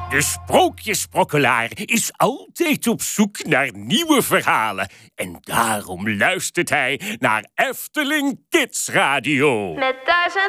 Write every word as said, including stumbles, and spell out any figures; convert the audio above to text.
De sprookjesprokkelaar is altijd op zoek naar nieuwe verhalen. En daarom luistert hij naar Efteling Kids Radio. Met duizend